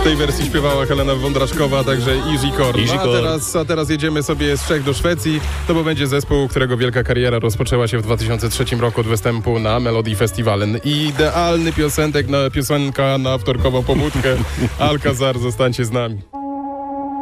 W tej wersji śpiewała Helena Wądraszkowa, także Easy Core. A teraz jedziemy sobie z Czech do Szwecji. To bo będzie zespół, którego wielka kariera rozpoczęła się w 2003 roku od występu na Melody Festivalen. Idealny piosenka na wtorkową pobudkę. Alcazar, zostańcie z nami.